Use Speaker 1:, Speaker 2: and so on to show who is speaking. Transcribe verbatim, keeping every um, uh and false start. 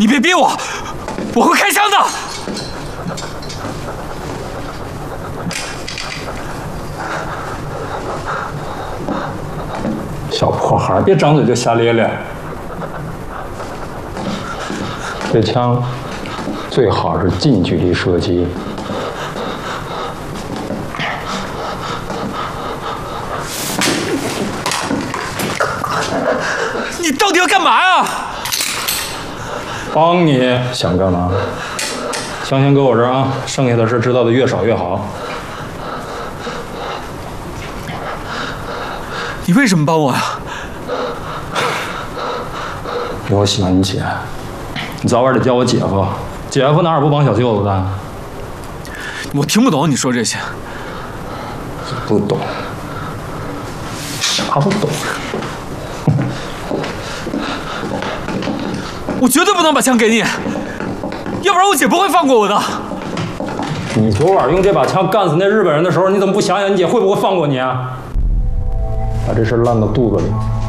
Speaker 1: 你别逼我，我会开枪的。
Speaker 2: 小破孩，别张嘴就瞎咧咧。这枪最好是近距离射击。
Speaker 1: 你到底要干嘛呀？
Speaker 2: 帮你想干嘛？枪先搁我这儿啊，剩下的事知道的越少越好。
Speaker 1: 你为什么帮我呀？
Speaker 2: 因为我喜欢你姐，你早晚得叫我姐夫。姐夫哪有不帮小舅子的？
Speaker 1: 我听不懂你说这些。
Speaker 2: 不懂，啥不懂？
Speaker 1: 我绝对不能把枪给你，要不然我姐不会放过我的。
Speaker 2: 你昨晚用这把枪干死那日本人的时候，你怎么不想想你姐会不会放过你啊？把这事烂到肚子里。